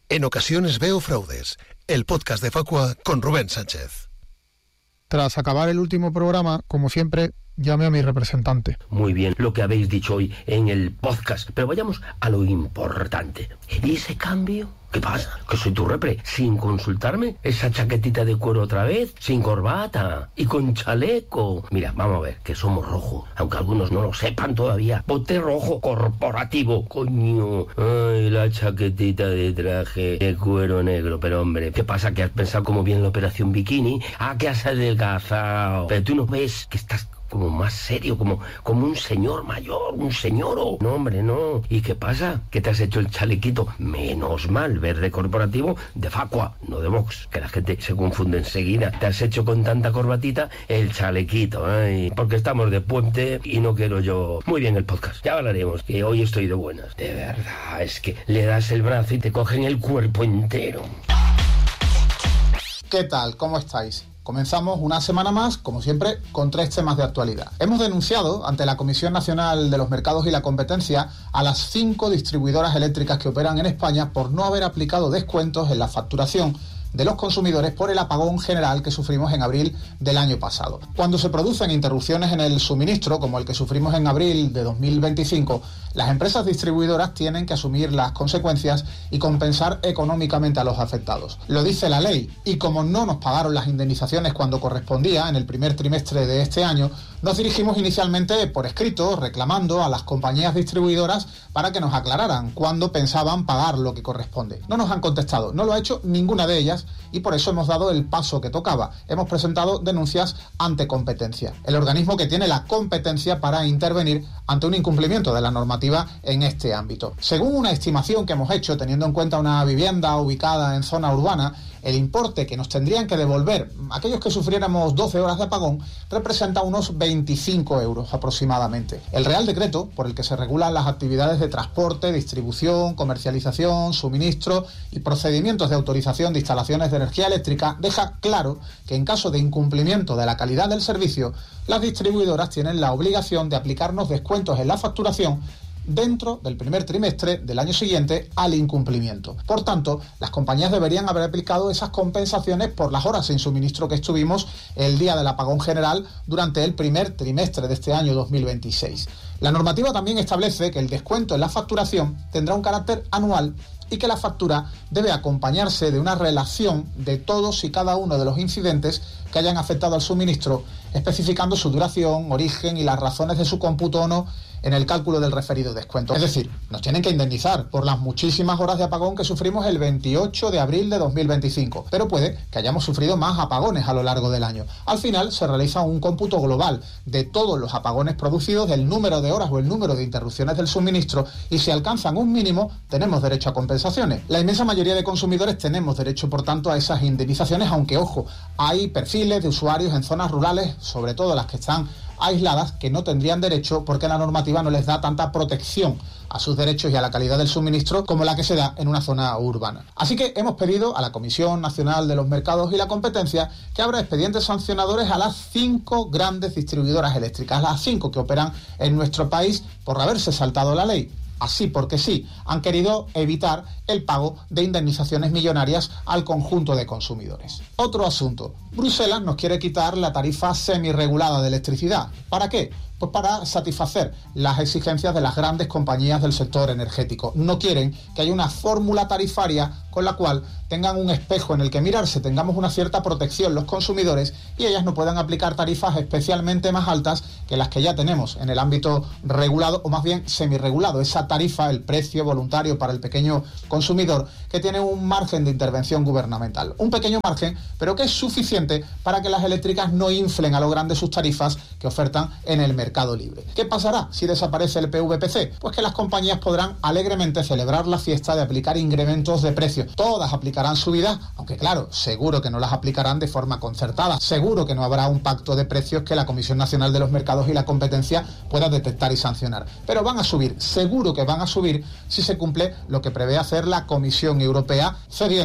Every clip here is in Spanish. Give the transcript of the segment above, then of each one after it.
En ocasiones veo fraudes. El podcast de Facua con Rubén Sánchez. Tras acabar el último programa, como siempre, llamé a mi representante. Muy bien lo que habéis dicho hoy en el podcast, pero vayamos a lo importante. ¿Y ese cambio? ¿Qué pasa? ¿Que soy tu repre? ¿Sin consultarme? ¿Esa chaquetita de cuero otra vez? ¿Sin corbata? ¿Y con chaleco? Mira, vamos a ver, que somos rojo, aunque algunos no lo sepan todavía. Bote rojo corporativo, coño. Ay, la chaquetita de traje de cuero negro. Pero hombre, ¿qué pasa? ¿Que has pensado como bien la operación bikini? Ah, que has adelgazado. Pero tú no ves que estás como más serio, como un señor mayor, un señoro. No, hombre, no. ¿Y qué pasa? ¿Que te has hecho el chalequito? Menos mal, verde corporativo de Facua, no de Vox, que la gente se confunde enseguida. Te has hecho con tanta corbatita el chalequito, ay, porque estamos de puente y no quiero yo. Muy bien el podcast, ya hablaremos, que hoy estoy de buenas. De verdad, es que le das el brazo y te cogen el cuerpo entero. ¿Qué tal? ¿Cómo estáis? Comenzamos una semana más, como siempre, con 3 temas de actualidad. Hemos denunciado ante la Comisión Nacional de los Mercados y la Competencia a las 5 distribuidoras eléctricas que operan en España por no haber aplicado descuentos en la facturación de los consumidores por el apagón general que sufrimos en abril del año pasado. Cuando se producen interrupciones en el suministro, como el que sufrimos en abril de 2025, las empresas distribuidoras tienen que asumir las consecuencias y compensar económicamente a los afectados. Lo dice la ley, y como no nos pagaron las indemnizaciones cuando correspondía, en el primer trimestre de este año, nos dirigimos inicialmente por escrito reclamando a las compañías distribuidoras para que nos aclararan cuándo pensaban pagar lo que corresponde. No nos han contestado, no lo ha hecho ninguna de ellas, y por eso hemos dado el paso que tocaba. Hemos presentado denuncias ante Competencia, el organismo que tiene la competencia para intervenir ante un incumplimiento de la normativa en este ámbito. Según una estimación que hemos hecho, teniendo en cuenta una vivienda ubicada en zona urbana, el importe que nos tendrían que devolver aquellos que sufriéramos 12 horas de apagón representa unos 25 euros aproximadamente. El Real Decreto, por el que se regulan las actividades de transporte, distribución, comercialización, suministro y procedimientos de autorización de instalaciones de energía eléctrica, deja claro que en caso de incumplimiento de la calidad del servicio, las distribuidoras tienen la obligación de aplicarnos descuentos en la facturación dentro del primer trimestre del año siguiente al incumplimiento. Por tanto, las compañías deberían haber aplicado esas compensaciones por las horas sin suministro que estuvimos el día del apagón general durante el primer trimestre de este año 2026. La normativa también establece que el descuento en la facturación tendrá un carácter anual y que la factura debe acompañarse de una relación de todos y cada uno de los incidentes que hayan afectado al suministro, especificando su duración, origen y las razones de su cómputo o no en el cálculo del referido descuento. Es decir, nos tienen que indemnizar por las muchísimas horas de apagón que sufrimos el 28 de abril de 2025, pero puede que hayamos sufrido más apagones a lo largo del año. Al final se realiza un cómputo global de todos los apagones producidos, del número de horas o el número de interrupciones del suministro, y si alcanzan un mínimo, tenemos derecho a compensaciones. La inmensa mayoría de consumidores tenemos derecho, por tanto, a esas indemnizaciones, aunque, ojo, hay perfiles de usuarios en zonas rurales, sobre todo las que están aisladas, que no tendrían derecho porque la normativa no les da tanta protección a sus derechos y a la calidad del suministro como la que se da en una zona urbana. Así que hemos pedido a la Comisión Nacional de los Mercados y la Competencia que abra expedientes sancionadores a las 5 grandes distribuidoras eléctricas, las 5 que operan en nuestro país por haberse saltado la ley. Así porque sí, han querido evitar el pago de indemnizaciones millonarias al conjunto de consumidores. Otro asunto. Bruselas nos quiere quitar la tarifa semirregulada de electricidad. ¿Para qué? Pues para satisfacer las exigencias de las grandes compañías del sector energético. No quieren que haya una fórmula tarifaria con la cual tengan un espejo en el que mirarse, tengamos una cierta protección los consumidores y ellas no puedan aplicar tarifas especialmente más altas que las que ya tenemos en el ámbito regulado, o más bien semirregulado. Esa tarifa, el precio voluntario para el pequeño consumidor, que tiene un margen de intervención gubernamental. Un pequeño margen, pero que es suficiente para que las eléctricas no inflen a lo grande sus tarifas que ofertan en el mercado libre. ¿Qué pasará si desaparece el PVPC? Pues que las compañías podrán alegremente celebrar la fiesta de aplicar incrementos de precios. Todas aplicarán subidas, aunque claro, seguro que no las aplicarán de forma concertada. Seguro que no habrá un pacto de precios que la Comisión Nacional de los Mercados y la Competencia pueda detectar y sancionar. Pero van a subir, seguro que van a subir si se cumple lo que prevé hacer la Comisión Europea, cediendo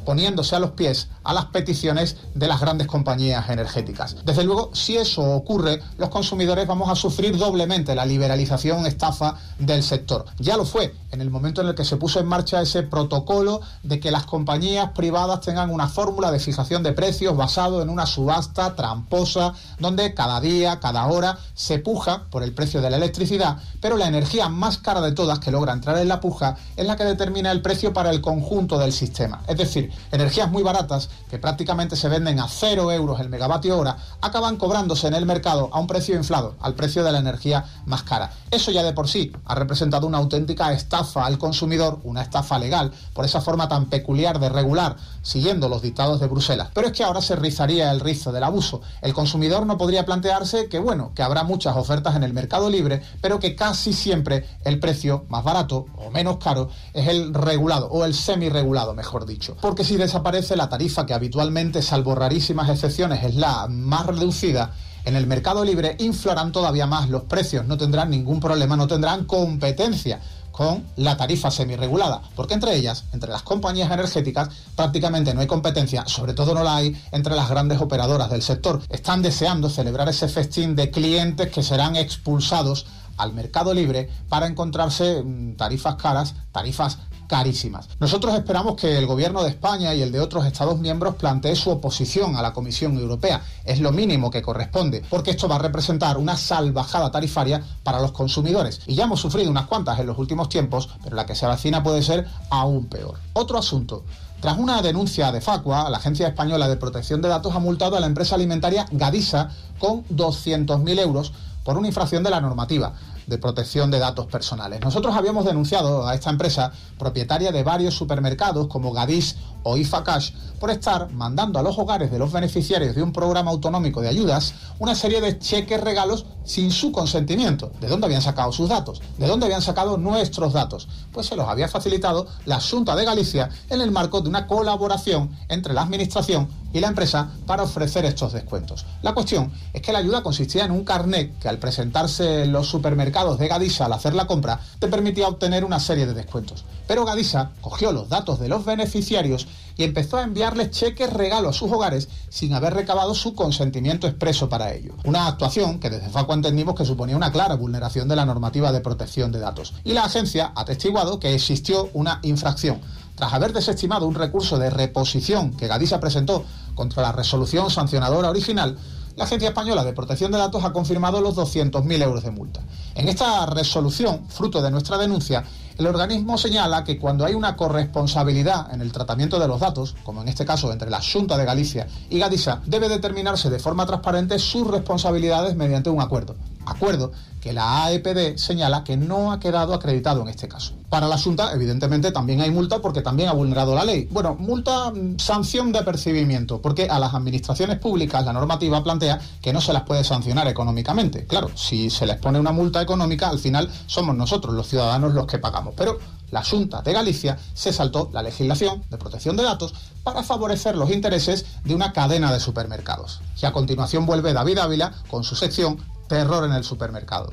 poniéndose a los pies a las peticiones de las grandes compañías energéticas. Desde luego, si eso ocurre, los consumidores vamos a sufrir doblemente la liberalización estafa del sector. Ya lo fue en el momento en el que se puso en marcha ese protocolo de que las compañías privadas tengan una fórmula de fijación de precios basado en una subasta tramposa, donde cada día, cada hora se puja por el precio de la electricidad, pero la energía más cara de todas que logra entrar en la puja es la que determina el precio para el conjunto del sistema. Es decir, energías muy baratas que prácticamente se venden a 0 euros el megavatio hora acaban cobrándose en el mercado a un precio inflado, al precio de la energía más cara. Eso ya de por sí ha representado una auténtica estafa al consumidor, una estafa legal, por esa forma tan peculiar de regular, siguiendo los dictados de Bruselas. Pero es que ahora se rizaría el rizo del abuso. El consumidor no podría plantearse que, que habrá muchas ofertas en el mercado libre, pero que casi siempre el precio más barato o menos caro es el regulado, o el semi-regulado, mejor dicho. Porque si desaparece la tarifa que habitualmente, salvo rarísimas excepciones, es la más reducida, en el mercado libre inflarán todavía más los precios, no tendrán ningún problema, no tendrán competencia con la tarifa semirregulada, porque entre ellas, entre las compañías energéticas, prácticamente no hay competencia, sobre todo no la hay entre las grandes operadoras del sector. Están deseando celebrar ese festín de clientes que serán expulsados al mercado libre para encontrarse tarifas caras, tarifas carísimas. Nosotros esperamos que el gobierno de España y el de otros Estados miembros plantee su oposición a la Comisión Europea. Es lo mínimo que corresponde, porque esto va a representar una salvajada tarifaria para los consumidores. Y ya hemos sufrido unas cuantas en los últimos tiempos, pero la que se avecina puede ser aún peor. Otro asunto. Tras una denuncia de Facua, la Agencia Española de Protección de Datos ha multado a la empresa alimentaria Gadisa con 200.000 euros por una infracción de la normativa de protección de datos personales. Nosotros habíamos denunciado a esta empresa, propietaria de varios supermercados como Gadis o IFA Cash, por estar mandando a los hogares de los beneficiarios de un programa autonómico de ayudas una serie de cheques regalos sin su consentimiento. ¿De dónde habían sacado sus datos? ¿De dónde habían sacado nuestros datos? Pues se los había facilitado la Xunta de Galicia en el marco de una colaboración entre la administración y la empresa para ofrecer estos descuentos. La cuestión es que la ayuda consistía en un carnet que al presentarse en los supermercados de Gadisa al hacer la compra te permitía obtener una serie de descuentos. Pero Gadisa cogió los datos de los beneficiarios y empezó a enviarles cheques regalo a sus hogares sin haber recabado su consentimiento expreso para ello. Una actuación que desde Facua entendimos que suponía una clara vulneración de la normativa de protección de datos. Y la agencia ha atestiguado que existió una infracción. Tras haber desestimado un recurso de reposición que Gadisa presentó contra la resolución sancionadora original, la Agencia Española de Protección de Datos ha confirmado los 200.000 euros de multa. En esta resolución, fruto de nuestra denuncia, el organismo señala que cuando hay una corresponsabilidad en el tratamiento de los datos, como en este caso entre la Xunta de Galicia y Gadisa, debe determinarse de forma transparente sus responsabilidades mediante un acuerdo. Acuerdo que la AEPD señala que no ha quedado acreditado en este caso. Para la Xunta, evidentemente, también hay multa porque también ha vulnerado la ley. Bueno, multa, sanción de apercibimiento, porque a las administraciones públicas la normativa plantea que no se las puede sancionar económicamente. Claro, si se les pone una multa económica, al final somos nosotros, los ciudadanos, los que pagamos. Pero la Xunta de Galicia se saltó la legislación de protección de datos para favorecer los intereses de una cadena de supermercados. Y a continuación vuelve David Ávila con su sección Terror en el supermercado.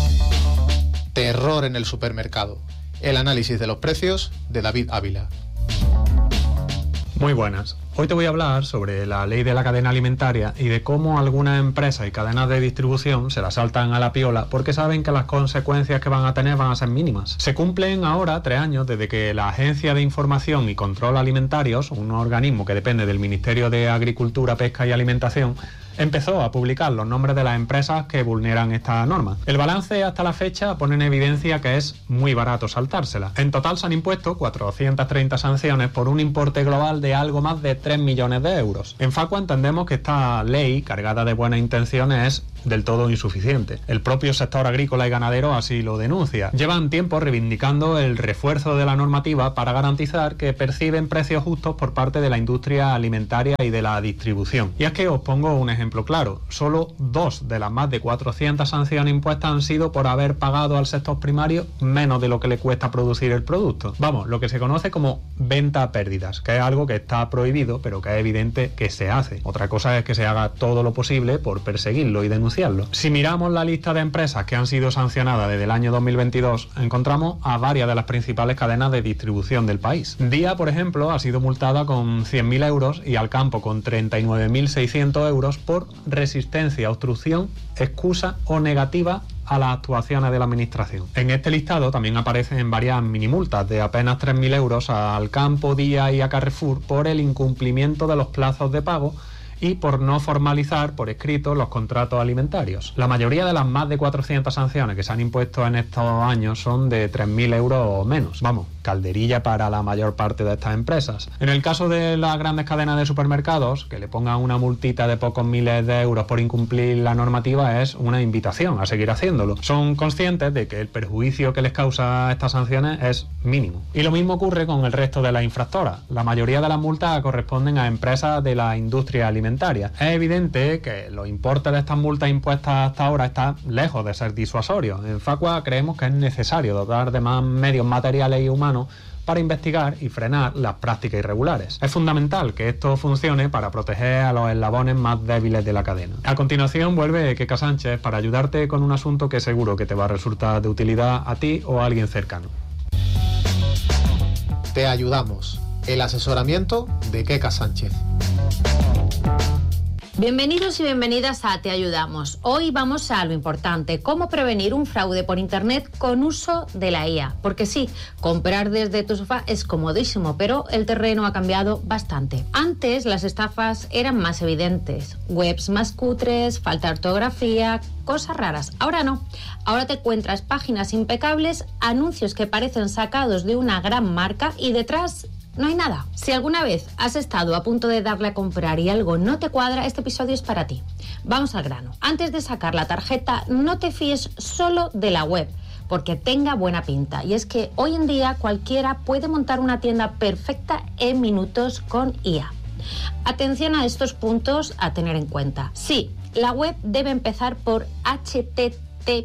Terror en el supermercado. El análisis de los precios de David Ávila. Muy buenas. Hoy te voy a hablar sobre la ley de la cadena alimentaria y de cómo algunas empresas y cadenas de distribución se la saltan a la piola porque saben que las consecuencias que van a tener van a ser mínimas. Se cumplen ahora 3 años desde que la Agencia de Información y Control Alimentarios, un organismo que depende del Ministerio de Agricultura, Pesca y Alimentación, empezó a publicar los nombres de las empresas que vulneran esta norma. El balance hasta la fecha pone en evidencia que es muy barato saltársela. En total se han impuesto 430 sanciones por un importe global de algo más de 3 millones de euros. En Facua entendemos que esta ley, cargada de buenas intenciones, es del todo insuficiente. El propio sector agrícola y ganadero así lo denuncia. Llevan tiempo reivindicando el refuerzo de la normativa para garantizar que perciben precios justos por parte de la industria alimentaria y de la distribución. Y es que os pongo un ejemplo claro. Solo 2 de las más de 400 sanciones impuestas han sido por haber pagado al sector primario menos de lo que le cuesta producir el producto. Vamos, lo que se conoce como venta a pérdidas, que es algo que está prohibido prohibido, pero que es evidente que se hace. Otra cosa es que se haga todo lo posible por perseguirlo y denunciarlo. Si miramos la lista de empresas que han sido sancionadas desde el año 2022, encontramos a varias de las principales cadenas de distribución del país. Día, por ejemplo, ha sido multada con 100.000 euros y Alcampo con 39.600 euros por resistencia, obstrucción, excusa o negativa a las actuaciones de la administración. En este listado también aparecen varias minimultas de apenas 3.000 euros a Alcampo, Día y a Carrefour por el incumplimiento de los plazos de pago y por no formalizar por escrito los contratos alimentarios. La mayoría de las más de 400 sanciones que se han impuesto en estos años son de 3.000 euros o menos. Vamos, calderilla para la mayor parte de estas empresas. En el caso de las grandes cadenas de supermercados, que le pongan una multita de pocos miles de euros por incumplir la normativa es una invitación a seguir haciéndolo. Son conscientes de que el perjuicio que les causa estas sanciones es mínimo. Y lo mismo ocurre con el resto de las infractoras. La mayoría de las multas corresponden a empresas de la industria alimentaria. Es evidente que los importes de estas multas impuestas hasta ahora están lejos de ser disuasorios. En Facua creemos que es necesario dotar de más medios materiales y humanos para investigar y frenar las prácticas irregulares. Es fundamental que esto funcione para proteger a los eslabones más débiles de la cadena. A continuación vuelve Keka Sánchez para ayudarte con un asunto que seguro que te va a resultar de utilidad a ti o a alguien cercano. Te ayudamos. El asesoramiento de Keka Sánchez. Bienvenidos y bienvenidas a Te Ayudamos. Hoy vamos a lo importante, cómo prevenir un fraude por internet con uso de la IA. Porque sí, comprar desde tu sofá es comodísimo, pero el terreno ha cambiado bastante. Antes las estafas eran más evidentes, webs más cutres, falta de ortografía, cosas raras. Ahora no, ahora te encuentras páginas impecables, anuncios que parecen sacados de una gran marca y detrás no hay nada. Si alguna vez has estado a punto de darle a comprar y algo no te cuadra, este episodio es para ti. Vamos al grano. Antes de sacar la tarjeta, no te fíes solo de la web, porque tenga buena pinta. Y es que hoy en día cualquiera puede montar una tienda perfecta en minutos con IA. Atención a estos puntos a tener en cuenta. Sí, la web debe empezar por HTTPS,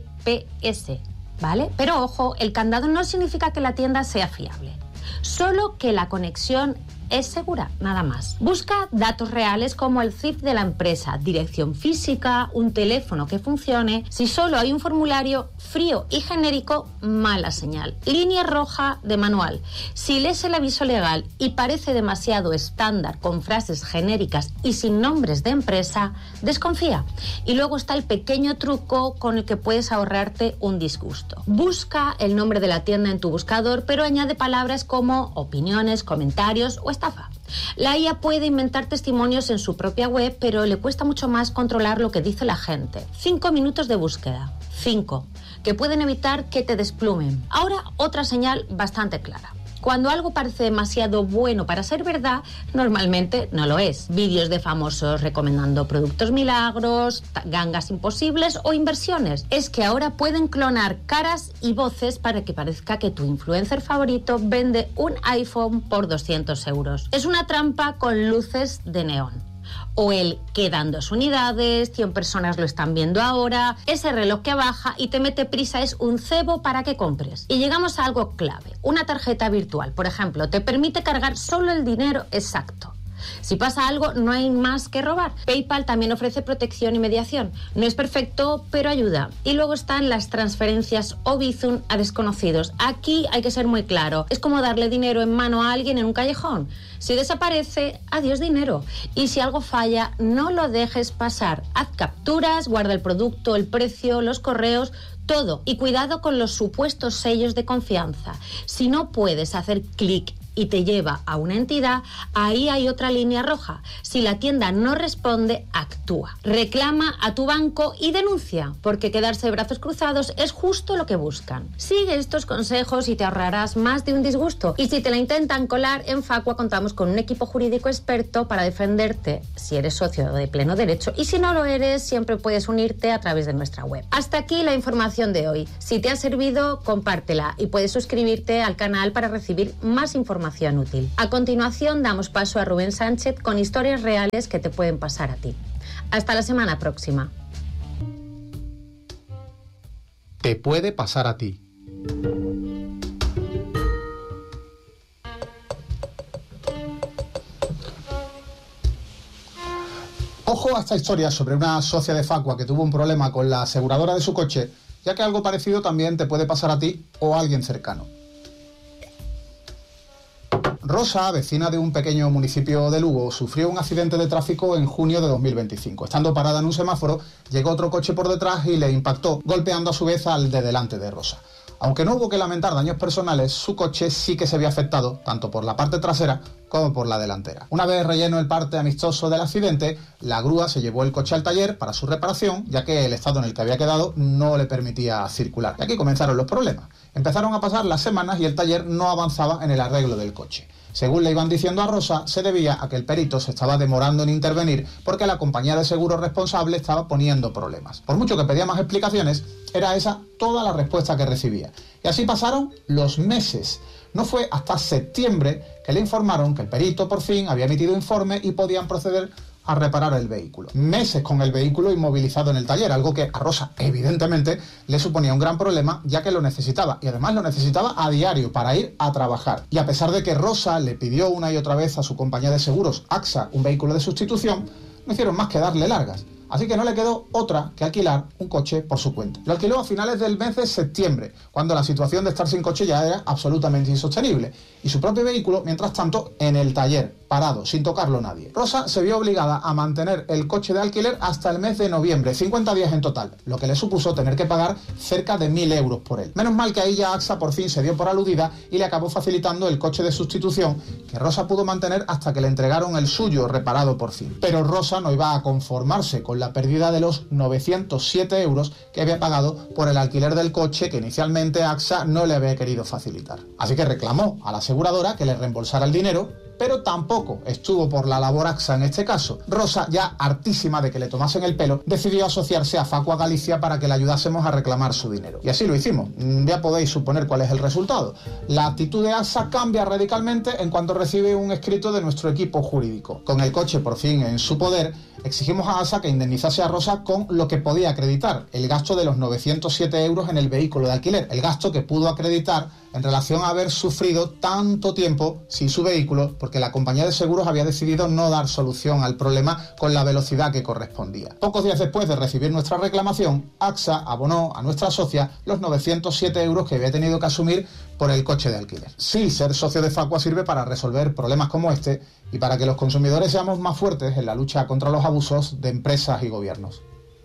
¿vale? Pero ojo, el candado no significa que la tienda sea fiable. Solo que la conexión es segura, nada más. Busca datos reales como el CIF de la empresa, dirección física, un teléfono que funcione. Si solo hay un formulario frío y genérico, mala señal. Línea roja de manual. Si lees el aviso legal y parece demasiado estándar con frases genéricas y sin nombres de empresa, desconfía. Y luego está el pequeño truco con el que puedes ahorrarte un disgusto. Busca el nombre de la tienda en tu buscador, pero añade palabras como opiniones, comentarios o estafa. La IA puede inventar testimonios en su propia web, pero le cuesta mucho más controlar lo que dice la gente. 5 minutos de búsqueda. 5. Que pueden evitar que te desplumen. Ahora, otra señal bastante clara. Cuando algo parece demasiado bueno para ser verdad, normalmente no lo es. Vídeos de famosos recomendando productos milagros, gangas imposibles o inversiones. Es que ahora pueden clonar caras y voces para que parezca que tu influencer favorito vende un iPhone por 200 euros. Es una trampa con luces de neón. O el quedan 2 unidades, 100 personas lo están viendo ahora, ese reloj que baja y te mete prisa es un cebo para que compres. Y llegamos a algo clave, una tarjeta virtual, por ejemplo, te permite cargar solo el dinero exacto. Si pasa algo, no hay más que robar. PayPal también ofrece protección y mediación. No es perfecto, pero ayuda. Y luego están las transferencias o Bizum a desconocidos. Aquí hay que ser muy claro. Es como darle dinero en mano a alguien en un callejón. Si desaparece, adiós dinero. Y si algo falla, no lo dejes pasar. Haz capturas, guarda el producto, el precio, los correos, todo. Y cuidado con los supuestos sellos de confianza. Si no puedes hacer clic y te lleva a una entidad, ahí hay otra línea roja. Si la tienda no responde, actúa. Reclama a tu banco y denuncia, porque quedarse de brazos cruzados es justo lo que buscan. Sigue estos consejos y te ahorrarás más de un disgusto. Y si te la intentan colar, en Facua contamos con un equipo jurídico experto para defenderte si eres socio de pleno derecho. Y si no lo eres, siempre puedes unirte a través de nuestra web. Hasta aquí la información de hoy. Si te ha servido, compártela y puedes suscribirte al canal para recibir más información útil. A continuación damos paso a Rubén Sánchez con historias reales que te pueden pasar a ti. Hasta la semana próxima. Te puede pasar a ti. Ojo a esta historia sobre una socia de Facua que tuvo un problema con la aseguradora de su coche, ya que algo parecido también te puede pasar a ti o a alguien cercano. Rosa, vecina de un pequeño municipio de Lugo, sufrió un accidente de tráfico en junio de 2025. Estando parada en un semáforo, llegó otro coche por detrás y le impactó, golpeando a su vez al de delante de Rosa. Aunque no hubo que lamentar daños personales, su coche sí que se vio afectado, tanto por la parte trasera como por la delantera. Una vez relleno el parte amistoso del accidente, la grúa se llevó el coche al taller para su reparación, ya que el estado en el que había quedado no le permitía circular. Y aquí comenzaron los problemas. Empezaron a pasar las semanas y el taller no avanzaba en el arreglo del coche. Según le iban diciendo a Rosa, se debía a que el perito se estaba demorando en intervenir porque la compañía de seguros responsable estaba poniendo problemas. Por mucho que pedía más explicaciones, era esa toda la respuesta que recibía. Y así pasaron los meses. No fue hasta septiembre que le informaron que el perito por fin había emitido informe y podían proceder a reparar el vehículo. Meses con el vehículo inmovilizado en el taller, algo que a Rosa evidentemente le suponía un gran problema, ya que lo necesitaba, y además lo necesitaba a diario para ir a trabajar. Y a pesar de que Rosa le pidió una y otra vez a su compañía de seguros, AXA, un vehículo de sustitución, no hicieron más que darle largas. Así que no le quedó otra que alquilar un coche por su cuenta. Lo alquiló a finales del mes de septiembre, cuando la situación de estar sin coche ya era absolutamente insostenible. Y su propio vehículo, mientras tanto, en el taller, parado, sin tocarlo nadie. Rosa se vio obligada a mantener el coche de alquiler hasta el mes de noviembre, 50 días en total, lo que le supuso tener que pagar cerca de 1.000 euros por él. Menos mal que ahí ya AXA por fin se dio por aludida y le acabó facilitando el coche de sustitución que Rosa pudo mantener hasta que le entregaron el suyo reparado por fin. Pero Rosa no iba a conformarse con la pérdida de los 907 euros que había pagado por el alquiler del coche que inicialmente AXA no le había querido facilitar. Así que reclamó a la aseguradora que le reembolsara el dinero, pero tampoco estuvo por la labor AXA en este caso. Rosa, ya hartísima de que le tomasen el pelo, decidió asociarse a Facua Galicia para que le ayudásemos a reclamar su dinero. Y así lo hicimos. Ya podéis suponer cuál es el resultado. La actitud de AXA cambia radicalmente en cuanto recibe un escrito de nuestro equipo jurídico. Con el coche por fin en su poder, exigimos a AXA que indemnizase a Rosa con lo que podía acreditar, el gasto de los 907 euros en el vehículo de alquiler, el gasto que pudo acreditar en relación a haber sufrido tanto tiempo sin su vehículo porque la compañía de seguros había decidido no dar solución al problema con la velocidad que correspondía. Pocos días después de recibir nuestra reclamación, AXA abonó a nuestra socia los 907 euros que había tenido que asumir por el coche de alquiler. Sí, ser socio de Facua sirve para resolver problemas como este y para que los consumidores seamos más fuertes en la lucha contra los abusos de empresas y gobiernos.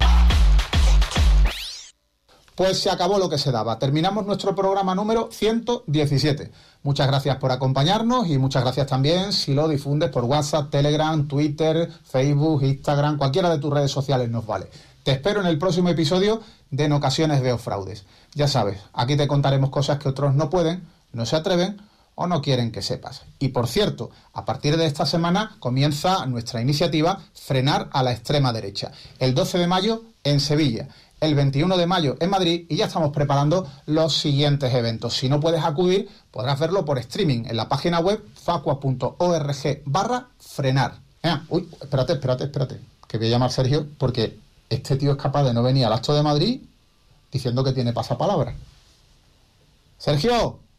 Pues se acabó lo que se daba. Terminamos nuestro programa número 117. Muchas gracias por acompañarnos y muchas gracias también si lo difundes por WhatsApp, Telegram, Twitter, Facebook, Instagram, cualquiera de tus redes sociales nos vale. Te espero en el próximo episodio de En Ocasiones Veo Fraudes. Ya sabes, aquí te contaremos cosas que otros no pueden, no se atreven o no quieren que sepas. Y por cierto, a partir de esta semana comienza nuestra iniciativa Frenar a la extrema derecha. El 12 de mayo en Sevilla, el 21 de mayo en Madrid y ya estamos preparando los siguientes eventos. Si no puedes acudir, podrás verlo por streaming en la página web facua.org/frenar. Uy, espérate, que voy a llamar a Sergio porque este tío es capaz de no venir al acto de Madrid diciendo que tiene pasapalabra. Sergio.